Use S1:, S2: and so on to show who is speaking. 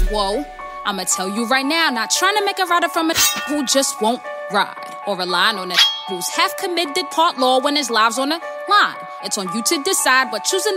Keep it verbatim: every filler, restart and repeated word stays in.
S1: Whoa, I'ma tell you right now, not trying to make a rider from a who just won't ride, or relying on a who's half committed part law when his lives on the line. It's on you to decide, but choosing